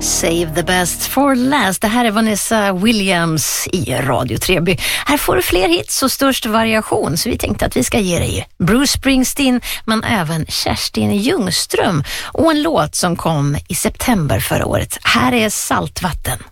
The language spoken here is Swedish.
Save the best for last. Det här är Vanessa Williams i Radio Treby. Här får du fler hits och störst variation, så vi tänkte att vi ska ge dig Bruce Springsteen men även Kerstin Ljungström och en låt som kom i september förra året. Här är Saltvatten.